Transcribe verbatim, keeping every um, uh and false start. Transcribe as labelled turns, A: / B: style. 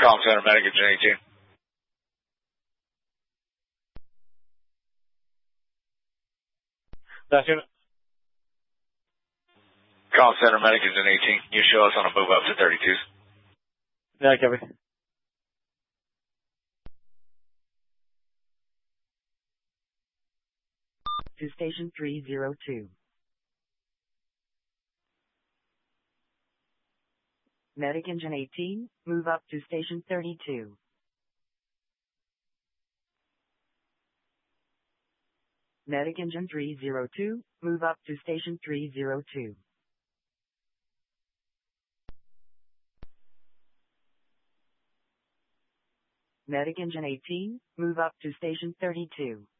A: Comm Center, Medic Engine eighteen.
B: Last unit.
A: Comm Center, Medic Engine eighteen. You show us on a move up to thirty-twos.
B: Yeah, copy.
C: To station three zero two. Medic Engine eighteen, move up to station thirty-two. Medic Engine three zero two, move up to station three zero two. Medic Engine eighteen, move up to station thirty-two.